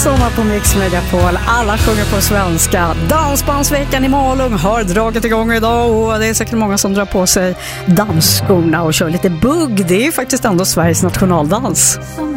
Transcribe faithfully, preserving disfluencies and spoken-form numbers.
Midsommar på Mix Megapol. Alla sjunger på svenska. Dansbandsveckan i Malung har dragit igång idag och det är säkert många som drar på sig dansskorna och kör lite bugg. Det är faktiskt ändå Sveriges nationaldans.